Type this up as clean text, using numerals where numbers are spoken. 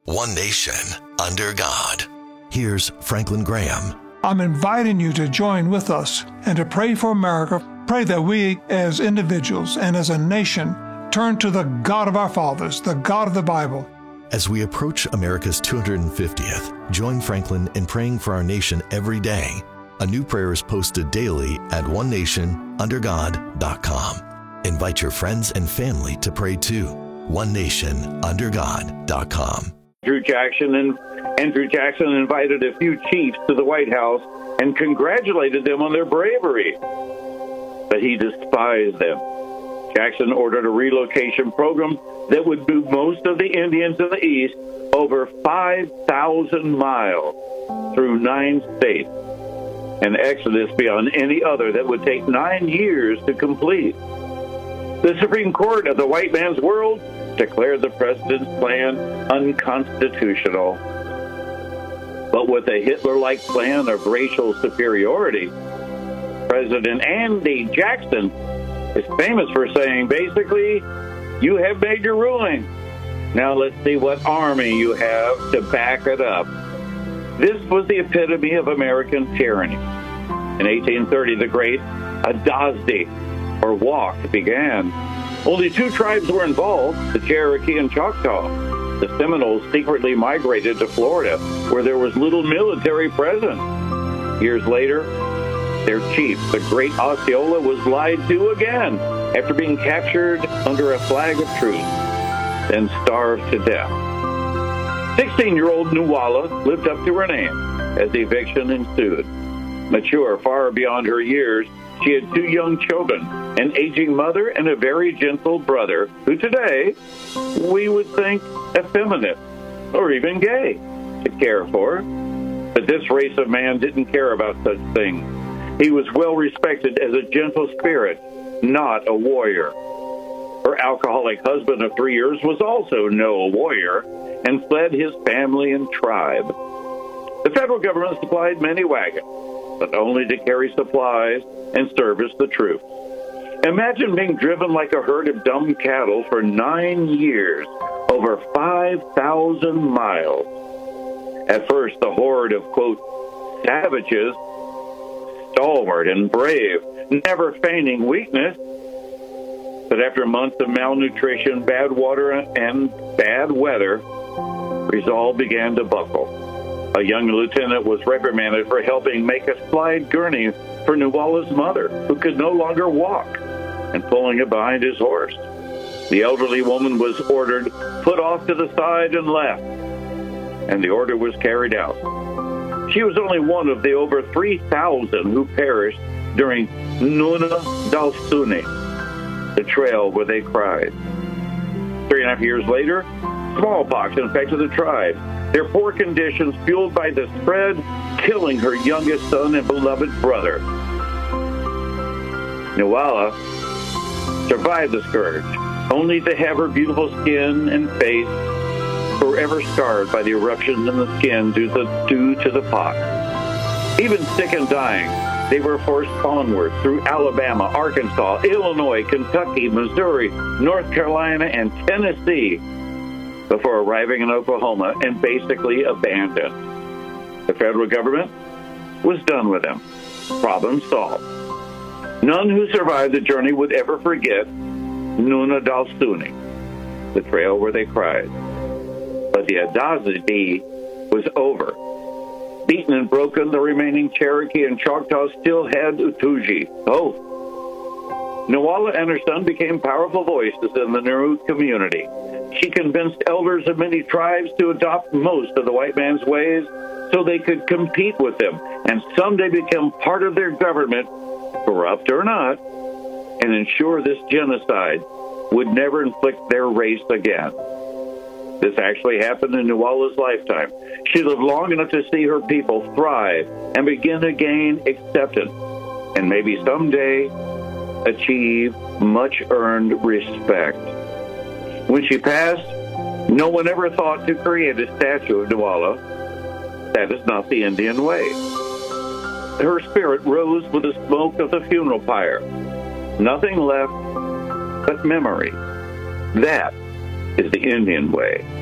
One nation, under God. Here's Franklin Graham. I'm inviting you to join with us and to pray for America. Pray that we as individuals and as a nation turn to the God of our fathers, the God of the Bible. As we approach America's 250th, join Franklin in praying for our nation every day. A new prayer is posted daily at onenationundergod.com. Invite your friends and family to pray too. onenationundergod.com. Andrew Jackson invited a few chiefs to the White House and congratulated them on their bravery. But he despised them. Jackson ordered a relocation program that would move most of the Indians in the East over 5,000 miles through 9 states, an exodus beyond any other that would take 9 years to complete. The Supreme Court of the white man's world declared the president's plan unconstitutional. But with a Hitler-like plan of racial superiority, President Andy Jackson is famous for saying, basically, you have made your ruling. Now let's see what army you have to back it up. This was the epitome of American tyranny. In 1830, the Great Adozdi, or Walk, began. Only 2 tribes were involved, the Cherokee and Choctaw. The Seminoles secretly migrated to Florida, where there was little military presence. Years later, their chief, the Great Osceola, was lied to again after being captured under a flag of truce, then starved to death. 16-year-old Nuwala lived up to her name as the eviction ensued. Mature far beyond her years, she had 2 young children, an aging mother and a very gentle brother, who today we would think effeminate or even gay to care for. But this race of man didn't care about such things. He was well respected as a gentle spirit, not a warrior. Her alcoholic husband of 3 years was also no warrior and fled his family and tribe. The federal government supplied many wagons, but only to carry supplies and service the troops. Imagine being driven like a herd of dumb cattle for 9 years, over 5,000 miles. At first, the horde of, quote, savages, stalwart and brave, never feigning weakness. But after months of malnutrition, bad water, and bad weather, resolve began to buckle. A young lieutenant was reprimanded for helping make a slide gurney for Nuwala's mother, who could no longer walk, and pulling it behind his horse. The elderly woman was ordered put off to the side and left, and the order was carried out. She was only one of the over 3,000 who perished during Nuna Dalsuni, the trail where they cried. 3.5 years later, smallpox infected the tribe. Their poor conditions, fueled by the spread, killing her youngest son and beloved brother. Nuwala survived the scourge, only to have her beautiful skin and face forever scarred by the eruptions in the skin due to the pox. Even sick and dying, they were forced onward through Alabama, Arkansas, Illinois, Kentucky, Missouri, North Carolina, and Tennessee before arriving in Oklahoma and basically abandoned. The federal government was done with them. Problem solved. None who survived the journey would ever forget Nuna Dalsuni, the trail where they cried. But the Adozdi was over. Beaten and broken, the remaining Cherokee and Choctaw still had Utuji, hope. Nuwala and her son became powerful voices in the Naru community. She convinced elders of many tribes to adopt most of the white man's ways so they could compete with them and someday become part of their government, corrupt or not, and ensure this genocide would never inflict their race again. This actually happened in Nuwala's lifetime. She lived long enough to see her people thrive and begin to gain acceptance, and maybe someday achieve much-earned respect. When she passed, no one ever thought to create a statue of Nuwala. That is not the Indian way. Her spirit rose with the smoke of the funeral pyre. Nothing left but memory. That is the Indian way.